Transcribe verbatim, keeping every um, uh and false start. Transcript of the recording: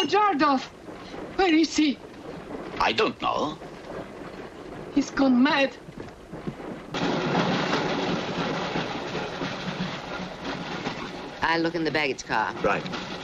Bojardov! Where is he? I don't know. He's gone mad. I'll look in the baggage car. Right.